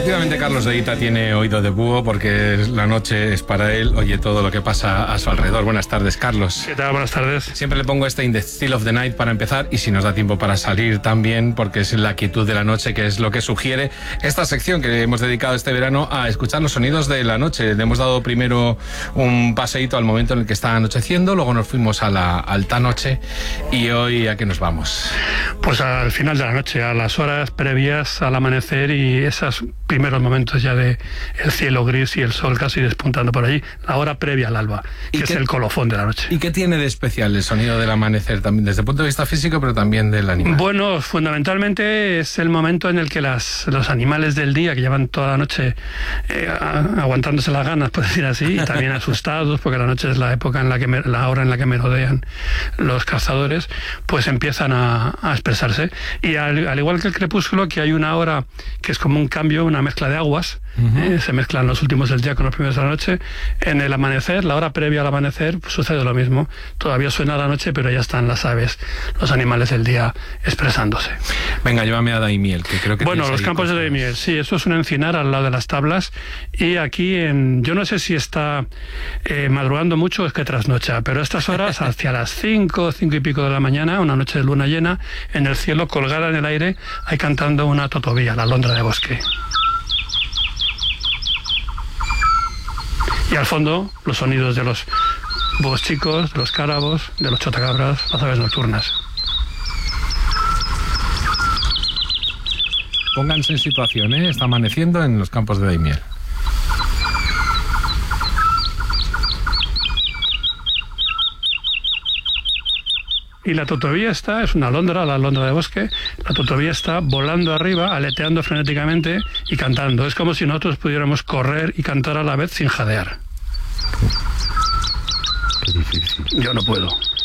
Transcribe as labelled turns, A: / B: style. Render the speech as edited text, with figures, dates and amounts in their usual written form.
A: Efectivamente, Carlos de Ita tiene oído de búho porque la noche es para él, oye todo lo que pasa a su alrededor. Buenas tardes, Carlos.
B: ¿Qué tal? Buenas tardes.
A: Siempre le pongo In the Still of the Night para empezar, y si nos da tiempo para salir también, porque es la quietud de la noche, que es lo que sugiere esta sección que hemos dedicado este verano a escuchar los sonidos de la noche. Le hemos dado primero un paseíto al momento en el que está anocheciendo, luego nos fuimos a la alta noche, y hoy ¿a qué nos vamos?
B: Pues al final de la noche, a las horas previas al amanecer y esos primeros momentos ya de el cielo gris y el sol casi despuntando por allí, la hora previa al alba, que es el colofón de la noche.
A: ¿Y qué tiene de especial el sonido del amanecer, también desde el punto de vista físico, pero también del animal?
B: Bueno, fundamentalmente es el momento en el que los animales del día, que llevan toda la noche aguantándose las ganas, por decir así, y también asustados, porque la noche es la época la hora en la que merodean los cazadores, pues empiezan a expresarse. Y al igual que el crepúsculo, que hay una hora que es como un cambio, una mezcla de aguas, se mezclan los últimos del día con los primeros de la noche. En el amanecer, la hora previa al amanecer, pues sucede lo mismo. Todavía suena la noche, pero ya están las aves, los animales del día expresándose.
A: Venga, llévame a Daimiel, que creo que...
B: Bueno, los campos de Daimiel, sí, eso es un encinar al lado de las tablas, y aquí yo no sé si está madrugando mucho o es que trasnocha, pero a estas horas, hacia las 5 y pico de la mañana, una noche de luna llena, en el cielo, colgada en el aire, hay cantando una totovía, la alondra de bosque. Y al fondo, los sonidos de los búhos chicos, de los cárabos, de los chotacabras, las aves nocturnas.
A: Pónganse en situación, está amaneciendo en los campos de Daimiel.
B: Y la totovía es una alondra, la alondra de bosque, la totovía está volando arriba, aleteando frenéticamente y cantando. Es como si nosotros pudiéramos correr y cantar a la vez sin jadear.
A: Qué difícil.
B: Yo no puedo.